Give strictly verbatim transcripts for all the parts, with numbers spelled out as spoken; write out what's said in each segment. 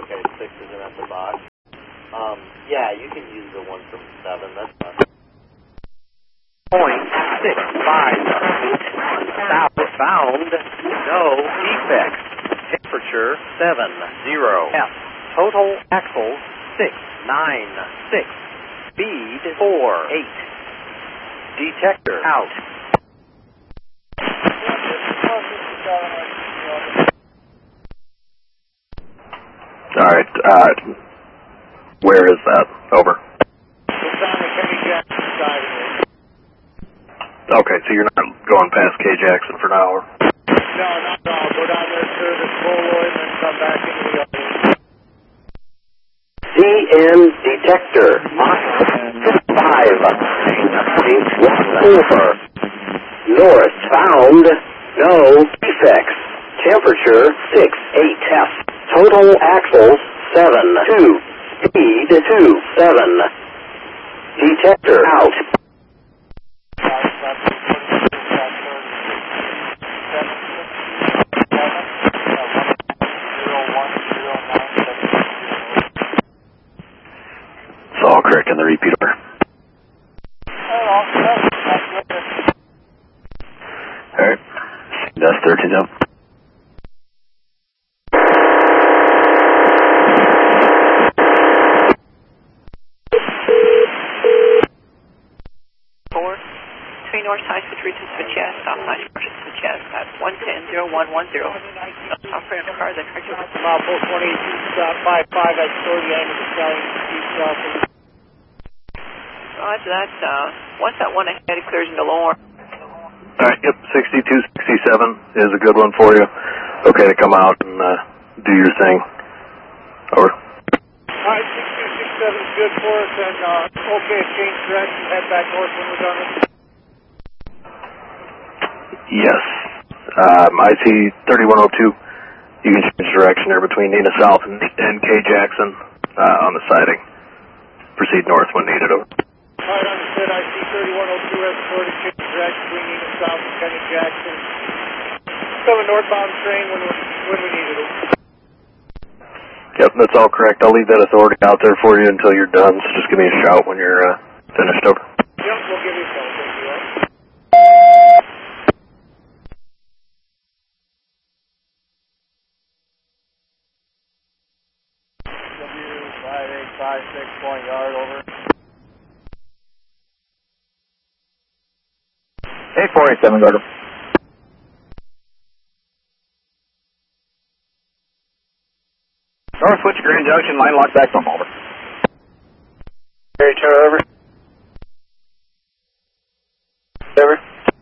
Okay, six isn't at the box. Um, yeah, you can use the one from seven, that's fine. Point six five south found, no defects. Temperature seven zero. F. Total axles six nine six. Speed four eight. Detector out. All right. Uh, where is that? Over. It's on the Kenny Jackson side of it. Okay, so you're not going past K. Jackson for an hour? No, not at all. Go down there, service Boloid, and then come back into the audience. C N detector. five point one four. North found, no defects. Temperature six eight F. Total axles seven two. Speed two seven. Detector out. It's all correct in the repeater. Alright. That's thirteen up. Four. Three North High Street to Switches, stop sign Switches at one ten zero one one zero. Operator car that corrected. Mile four twenty-two, stop five five, I stored the angle of selling east south. Roger that. Uh, once that one ahead clears into lower. Alright, yep, sixty-two sixty-seven is a good one for you. Okay to come out and uh, do your thing. Over. Alright, sixty-two sixty-seven is good for us, and uh, okay, change direction, head back north when we're done with it. Yes. Um, I see thirty-one oh two. You can change direction there between Nina South and, and K. Jackson uh, on the siding. Proceed north when needed. Over. Alright, understood. I see thirty-one oh two escorted, change direction between Nina South and Kenny Jackson. Coming northbound train when, when we needed it. Yep, that's all correct. I'll leave that authority out there for you until you're done, so just give me a shout when you're uh, finished. Over. Yep, we'll give you a call. Thank you, right? W five eight five six, point yard, over. eight four eight seven, Gardner. North Switch Grand Junction, line lock back from over. Gary Turner, over. Over.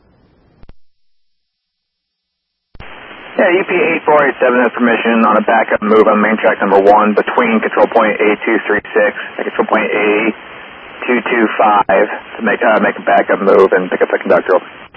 Yeah, U P eight four eight seven has permission on a backup move on main track number one between control point A two three six and control point A two two five to make, uh, make a backup move and pick up the conductor.